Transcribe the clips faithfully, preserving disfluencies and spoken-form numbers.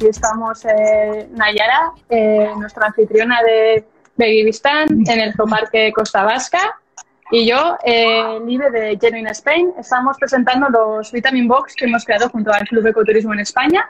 aquí estamos eh, Nayara, eh, nuestra anfitriona de Begibistán en el Geoparque Costa Vasca, y yo, eh, Live de Genuine Spain. Estamos presentando los Vitamin Box que hemos creado junto al Club Ecoturismo en España.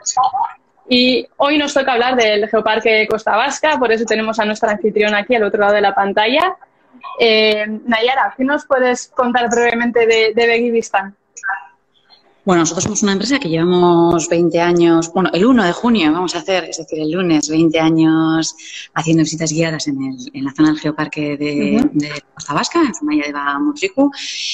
Y hoy nos toca hablar del Geoparque Costa Vasca, por eso tenemos a nuestra anfitriona aquí al otro lado de la pantalla. Eh, Nayara, ¿qué nos puedes contar brevemente de, de Begibistán? Bueno, nosotros somos una empresa que llevamos veinte años, bueno, el uno de junio vamos a hacer, es decir, el lunes, veinte años haciendo visitas guiadas en, el, en la zona del Geoparque de, uh-huh. de Costa Vasca, en Zumaia de Mutriku,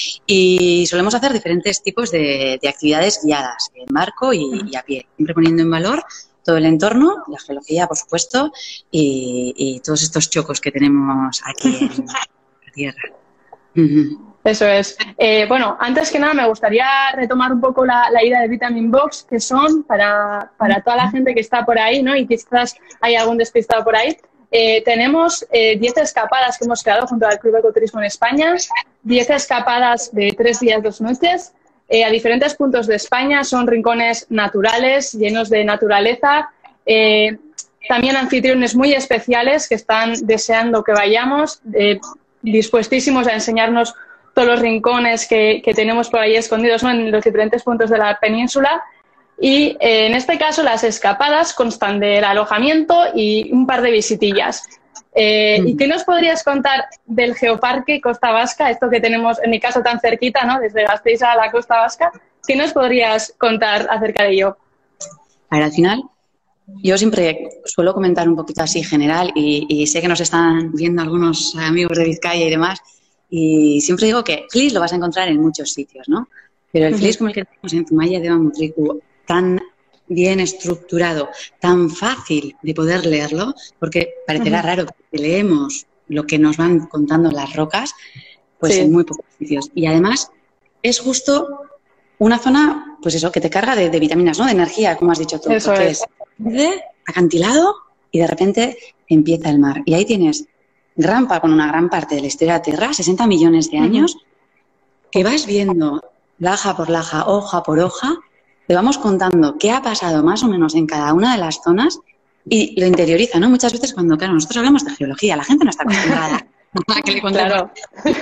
y solemos hacer diferentes tipos de, de actividades guiadas, en barco y, uh-huh. y a pie, siempre poniendo en valor todo el entorno, la geología, por supuesto, y, y todos estos chocos que tenemos aquí en la tierra. Uh-huh. Eso es. Eh, bueno, antes que nada me gustaría retomar un poco la, la idea de Vitamin Box, que son para, para toda la gente que está por ahí, ¿no? Y quizás hay algún despistado por ahí. Eh, tenemos eh, diez escapadas que hemos creado junto al Club Ecoturismo en España, diez escapadas de tres días, dos noches, eh, a diferentes puntos de España. Son rincones naturales, llenos de naturaleza. Eh, también anfitriones muy especiales que están deseando que vayamos, eh, dispuestísimos a enseñarnos todos los rincones que, que tenemos por ahí escondidos, ¿no? En los diferentes puntos de la península. Y eh, en este caso las escapadas constan del alojamiento y un par de visitillas. Eh, mm. ¿Y qué nos podrías contar del Geoparque Costa Vasca, esto que tenemos en mi caso tan cerquita, ¿no? Desde Gasteiz a la Costa Vasca? ¿Qué nos podrías contar acerca de ello? A ver, al final, yo siempre suelo comentar un poquito así general y, y sé que nos están viendo algunos amigos de Vizcaya y demás. Y siempre digo que Flis lo vas a encontrar en muchos sitios, ¿no? Pero el Flis como el que tenemos en Zumaia de Mutriku, tan bien estructurado, tan fácil de poder leerlo, porque parecerá uh-huh. raro que leemos lo que nos van contando las rocas, pues sí. en muy pocos sitios. Y además es justo una zona, pues eso, que te carga de, de vitaminas, ¿no? De energía, como has dicho tú. Eso porque es. es de acantilado y de repente empieza el mar. Y ahí tienes gran con una gran parte de la historia de la Tierra, sesenta millones de años, uh-huh. que vas viendo laja por laja, hoja por hoja, te vamos contando qué ha pasado más o menos en cada una de las zonas y lo interioriza, ¿no? Muchas veces cuando, claro, nosotros hablamos de geología, la gente no está acostumbrada a que le contemos. Claro.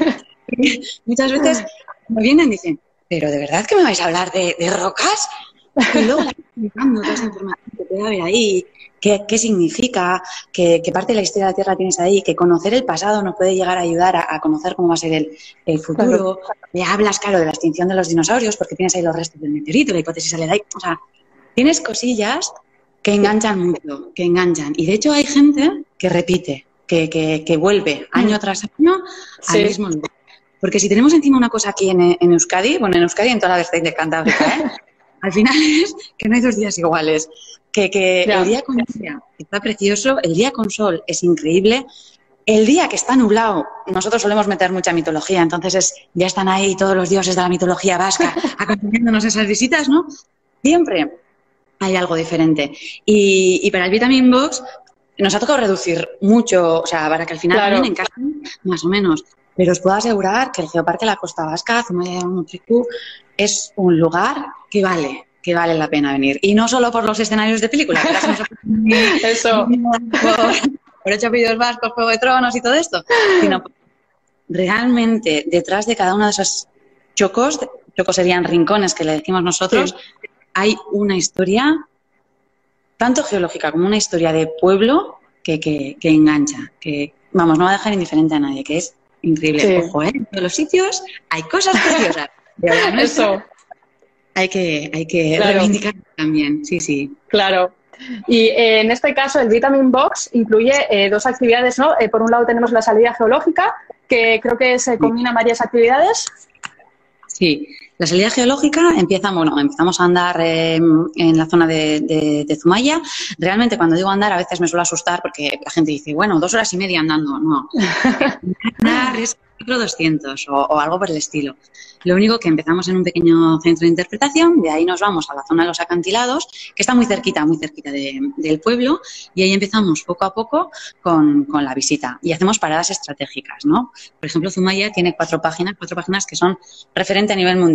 Muchas veces me vienen y dicen, ¿pero de verdad que me vais a hablar de, de rocas? Y luego la explicando toda esa información que puede haber ahí, qué, qué significa, qué, qué parte de la historia de la Tierra tienes ahí, que conocer el pasado nos puede llegar a ayudar a, a conocer cómo va a ser el, el futuro. Me hablas, claro, de la extinción de los dinosaurios, porque tienes ahí los restos del meteorito, la hipótesis sale de ahí. O sea, tienes cosillas que enganchan mucho, que enganchan. Y de hecho hay gente que repite, que, que, que vuelve año tras año al sí. mismo lugar. Porque si tenemos encima una cosa aquí en, en Euskadi, bueno, en Euskadi y en toda la vertiente de Cantábrica, ¿eh? Al final es que no hay dos días iguales, que, que el día con lluvia está precioso, el día con sol es increíble, el día que está nublado, nosotros solemos meter mucha mitología, entonces es, ya están ahí todos los dioses de la mitología vasca acompañándonos esas visitas, ¿no? Siempre hay algo diferente. Y, y para el Vitamin Box nos ha tocado reducir mucho, o sea, para que al final claro. también encajen más o menos. Pero os puedo asegurar que el Geoparque de la Costa Vasca, Zumaia de Mutriku, es un lugar que vale, que vale la pena venir. Y no solo por los escenarios de películas, que eso, por, por Ocho apellidos vascos, Juego de Tronos y todo esto, sino realmente detrás de cada uno de esos chocos, chocos serían rincones que le decimos nosotros, sí. hay una historia, tanto geológica como una historia de pueblo que, que, que engancha, que, vamos, no va a dejar indiferente a nadie, que es increíble. Sí. Ojo, ¿eh? En todos los sitios hay cosas preciosas. Eso. Hay que, hay que claro. reivindicar también, sí, sí. Claro. Y eh, en este caso el Vitamin Box incluye eh, dos actividades, ¿no? Eh, por un lado tenemos la salida geológica, que creo que se combina varias actividades. Sí, la salida geológica empieza, bueno, empezamos a andar eh, en la zona de, de, de Zumaia. Realmente cuando digo andar a veces me suelo asustar porque la gente dice, bueno, dos horas y media andando. No, andar es doscientos o, o algo por el estilo. Lo único que empezamos en un pequeño centro de interpretación, de ahí nos vamos a la zona de los acantilados, que está muy cerquita, muy cerquita de, del pueblo, y ahí empezamos poco a poco con, con la visita. Y hacemos paradas estratégicas, ¿no? Por ejemplo, Zumaia tiene cuatro páginas, cuatro páginas que son referente a nivel mundial.